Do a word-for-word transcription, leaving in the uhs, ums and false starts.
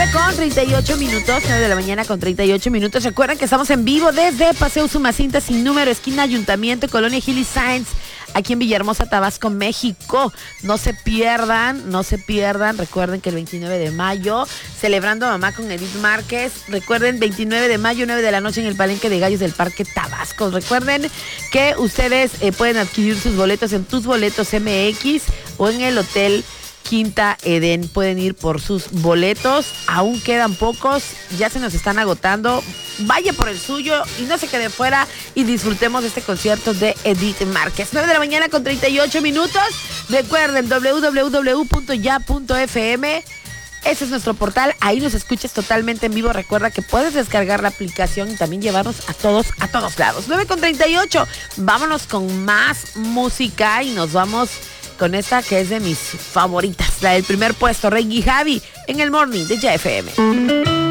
con treinta y ocho minutos, nueve de la mañana con treinta y ocho minutos. Recuerden que estamos en vivo desde Paseo Usumacinta sin número, esquina Ayuntamiento, Colonia Gili Sáenz, aquí en Villahermosa, Tabasco, México. No se pierdan, no se pierdan. Recuerden que el veintinueve de mayo, celebrando a mamá con Edith Márquez. Recuerden, veintinueve de mayo, nueve de la noche en el Palenque de Gallos del Parque Tabasco. Recuerden que ustedes eh, pueden adquirir sus boletos en Tus Boletos M X o en el Hotel Quinta Edén. Pueden ir por sus boletos, aún quedan pocos, ya se nos están agotando. Vaya por el suyo y no se quede fuera y disfrutemos de este concierto de Edith Márquez. nueve de la mañana con treinta y ocho minutos. Recuerden, doble u doble u doble u punto ya punto efe eme. Ese es nuestro portal, ahí nos escuchas totalmente en vivo. Recuerda que puedes descargar la aplicación y también llevarnos a todos, a todos lados. nueve con treinta y ocho, vámonos con más música y nos vamos con esta que es de mis favoritas, la del primer puesto, Reggie Javi, en el Morning de Ya Efe Eme.